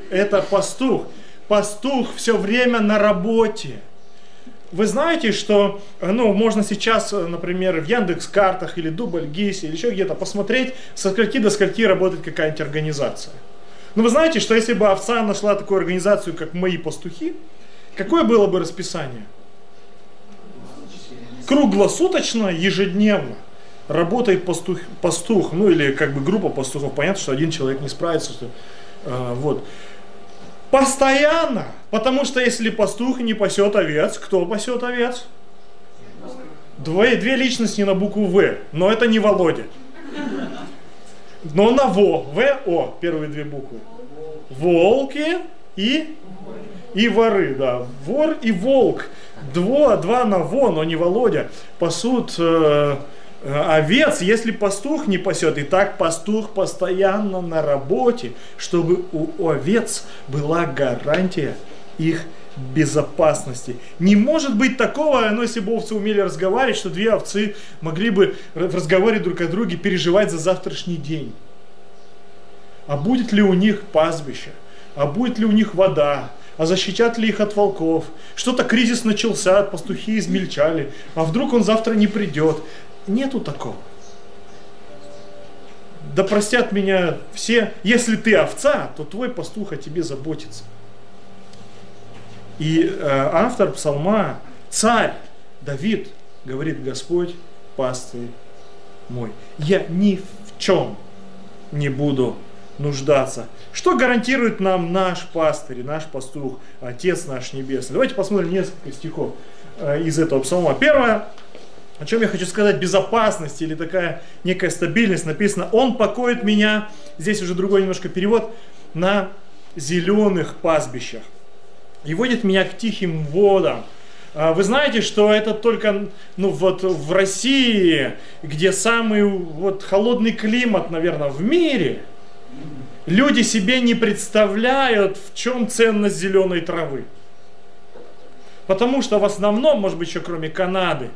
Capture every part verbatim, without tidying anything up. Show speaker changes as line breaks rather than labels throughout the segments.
это пастух. Пастух все время на работе. Вы знаете, что ну, можно сейчас, например, в Яндекс.Картах или Дубльгисе или еще где-то посмотреть, со скольки до скольки работает какая-нибудь организация. Но вы знаете, что если бы овца нашла такую организацию, как «Мои пастухи», какое было бы расписание? Круглосуточно, ежедневно работает пастух, пастух, ну или как бы группа пастухов. Понятно, что один человек не справится. Что, э, вот. Постоянно. Потому что если пастух не пасет овец, кто пасет овец? Две, две личности на букву В. Но это не Володя. Но на ВО. В-О. Первые две буквы. Волки и, и воры. Да. Вор и волк. Два, два на ВО, но не Володя. Пасут э, овец, если пастух не пасет. И так пастух постоянно на работе, чтобы у овец была гарантия их безопасности. Не может быть такого, ну, если бы овцы умели разговаривать, что две овцы могли бы в разговоре друг о друге переживать за завтрашний день. А будет ли у них пастбище? А будет ли у них вода? А защитят ли их от волков? Что-то кризис начался, пастухи измельчали. А вдруг он завтра не придет? Нету такого. Да простят меня все. Если ты овца, то твой пастух о тебе заботится. И э, автор псалма, царь Давид, говорит: Господь, пастырь мой, я ни в чем не буду нуждаться. Что гарантирует нам наш пастырь, наш пастух, Отец наш Небесный? Давайте посмотрим несколько стихов э, из этого псалма. Первое, о чем я хочу сказать, безопасность или такая некая стабильность, написано: Он покоит меня, здесь уже другой немножко перевод, на зеленых пастбищах и водит меня к тихим водам. Вы знаете, что это только ну, вот в России, где самый вот, холодный климат, наверное, в мире, люди себе не представляют, в чем ценность зеленой травы. Потому что в основном, может быть, еще кроме Канады,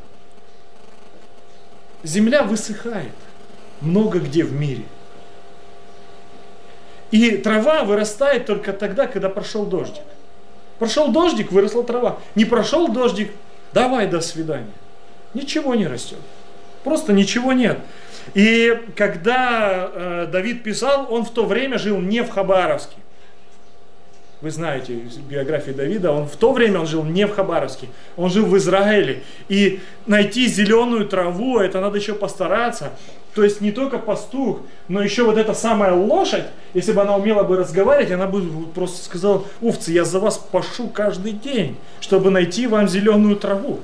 земля высыхает много где в мире. И трава вырастает только тогда, когда прошел дождик. Прошел дождик, выросла трава. Не прошел дождик, давай до свидания. Ничего не растет. Просто ничего нет. И когда э, Давид писал, он в то время жил не в Хабаровске. Вы знаете биографию Давида, он в то время он жил не в Хабаровске, он жил в Израиле. И найти зеленую траву, это надо еще постараться. То есть не только пастух, но еще вот эта самая лошадь, если бы она умела бы разговаривать, она бы просто сказала: овцы, я за вас пашу каждый день, чтобы найти вам зеленую траву.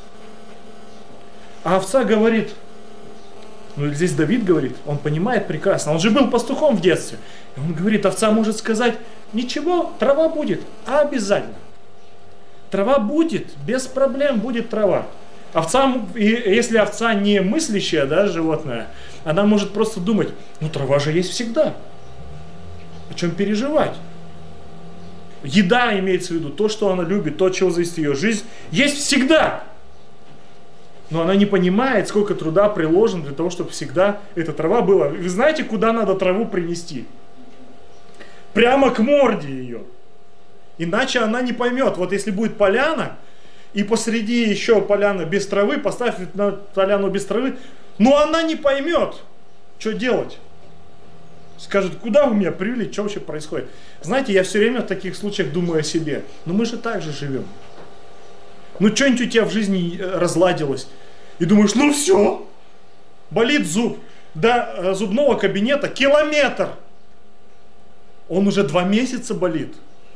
А овца говорит, ну здесь Давид говорит, он понимает прекрасно, он же был пастухом в детстве. И он говорит, овца может сказать: ничего, трава будет, обязательно. Трава будет, без проблем будет трава. Овца, если овца не мыслящая, да, животное, она может просто думать: ну трава же есть всегда. О чем переживать? Еда имеется в виду, то, что она любит, то, от чего зависит ее жизнь, есть всегда. Но она не понимает, сколько труда приложено для того, чтобы всегда эта трава была. Вы знаете, куда надо траву принести? Прямо к морде ее. Иначе она не поймет. Вот если будет поляна, и посреди еще поляна без травы, поставить на поляну без травы, но она не поймет, что делать. Скажет: куда вы меня привели, что вообще происходит? Знаете, я все время в таких случаях думаю о себе. Но мы же так же живем. Ну что-нибудь у тебя в жизни разладилось. И думаешь: ну все, болит зуб. До зубного кабинета километр. Он уже два месяца болит.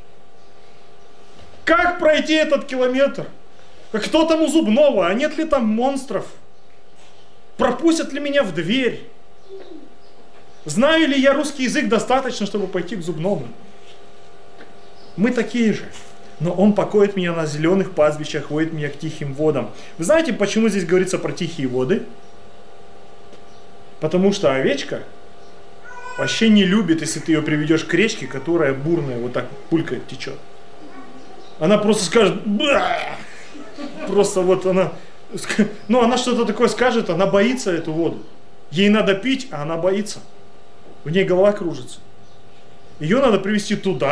Как пройти этот километр? Кто там у зубного? А нет ли там монстров? Пропустят ли меня в дверь? Знаю ли я русский язык достаточно, чтобы пойти к зубному? Мы такие же. Но он покоит меня на зеленых пастбищах, водит меня к тихим водам. Вы знаете, почему здесь говорится про тихие воды? Потому что овечка вообще не любит, если ты ее приведешь к речке, которая бурная, вот так пулькой течет. Она просто скажет: ба! Просто вот она, ну она что-то такое скажет, она боится эту воду. Ей надо пить, а она боится. У ней голова кружится. Ее надо привести туда,